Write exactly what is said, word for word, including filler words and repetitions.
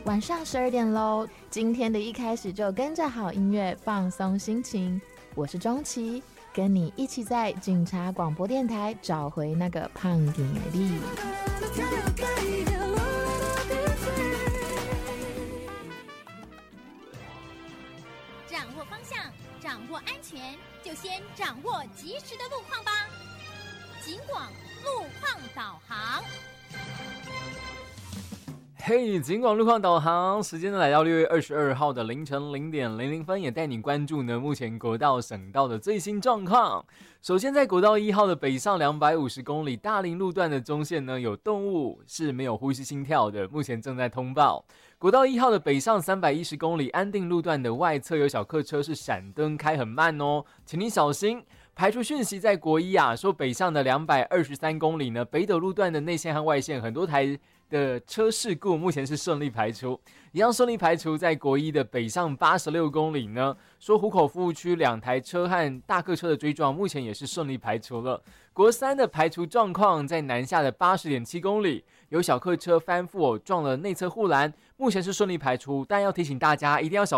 晚上十二点喽，今天的一开始就跟着好音乐放松心情。我是钟琪，跟你一起在警察广播电台找回那个胖点的力。 掌握方向，掌握安全，就先掌握及时的路况吧。警广路况导航。 嘿、hey, 警广路况导航，时间呢来到六月二十二号的凌晨零点零零分，也带你关注呢目前国道省道的最新状况。首先在国道一号的北上两百五十公里大林路段的中线呢，有动物是没有呼吸心跳的，目前正在通报。国道一号的北上三百一十公里安定路段的外侧有小客车是闪灯开很慢哦，请你小心。排除讯息在国一啊，说北上的两百二十三公里呢，北斗路段的内线和外线很多台的车事故目前是顺利排除，一样顺利排除在国一的北上八十六公里呢，说湖口服务区两台车和大客车的追撞目前也是顺利排除了。国三的排除状况在南下的 八十点七公里，有小客车翻覆、哦、撞了内侧护栏，目前是顺利排除，但要提醒大家一定要小